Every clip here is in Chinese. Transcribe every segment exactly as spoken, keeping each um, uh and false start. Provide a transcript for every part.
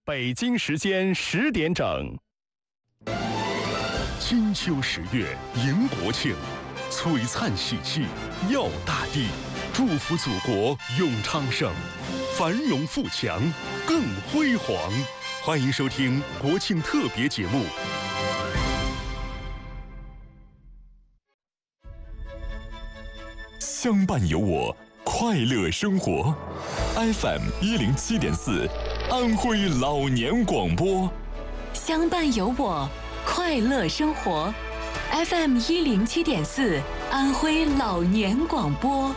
北京时间十点整。 金秋十月迎国庆，璀璨喜气耀大地，祝福祖国永昌盛，繁荣富强更辉煌。欢迎收听国庆特别节目。 相伴有我，快乐生活。F M 一零七点四，安徽老年广播。 相伴有我，快乐生活。F M 一零七点四，安徽老年广播。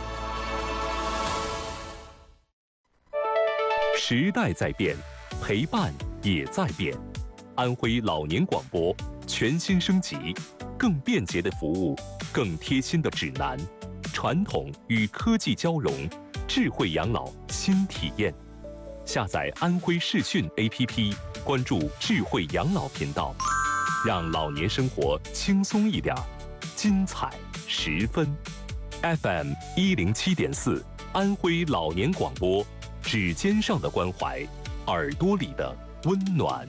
时代在变，陪伴也在变。安徽老年广播全新升级，更便捷的服务，更贴心的指南。传统与科技交融，智慧养老新体验。下载安徽视讯 A P P， 关注智慧养老频道，让老年生活轻松一点，精彩十分。F M 一零七点四，安徽老年广播，指尖上的关怀，耳朵里的温暖。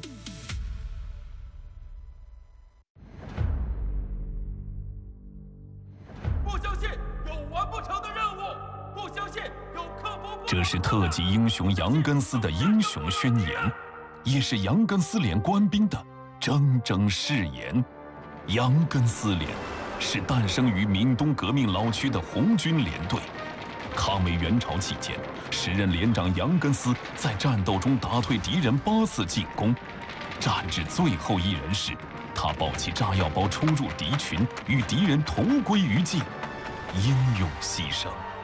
这是特级英雄杨根思的英雄宣言，也是杨根思连官兵的铮铮誓言。杨根思连是诞生于闽东革命老区的红军连队。抗美援朝期间，时任连长杨根思在战斗中打退敌人八次进攻，战至最后一人时，他抱起炸药包冲入敌群，与敌人同归于尽，英勇牺牲。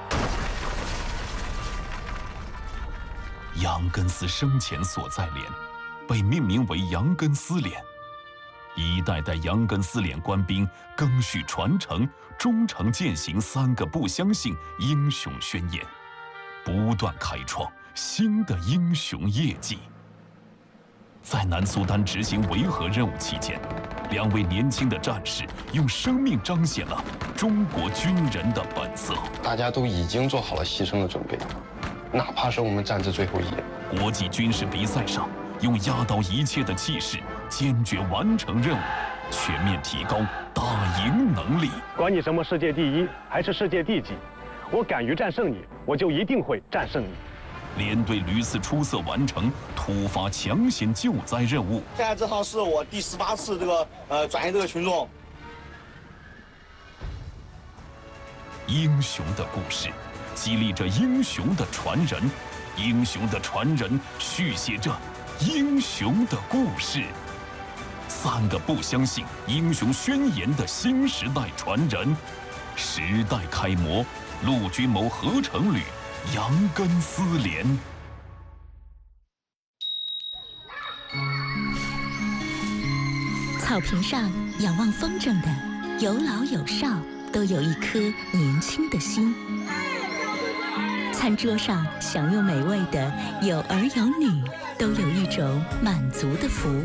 杨根思生前所在连被命名为杨根思连，一代代杨根思连官兵赓续传承，忠诚践行三个不相信英雄宣言，不断开创新的英雄业绩。在南苏丹执行维和任务期间，两位年轻的战士用生命彰显了中国军人的本色。 大家都已经做好了牺牲的准备，哪怕是我们战至最后一人。 国际军事比赛上，用压倒一切的气势，坚决完成任务，全面提高打赢能力。 管你什么世界第一还是世界第几，我敢于战胜你，我就一定会战胜你。 连队屡次出色完成突发抢险救灾任务。 现在这趟是我第十八次这个呃转移这个群众。 英雄的故事，激励着英雄的传人，英雄的传人续写着英雄的故事。三个不相信英雄宣言的新时代传人，时代楷模，陆军某合成旅杨根思连。 草坪上仰望风筝的有老有少，都有一颗年轻的心。餐桌上享用美味的有儿有女，都有一种满足的福。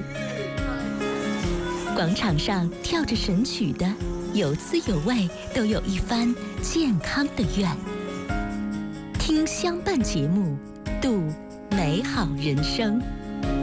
广场上跳着神曲的有滋有味，都有一番健康的愿。听相伴节目，度美好人生。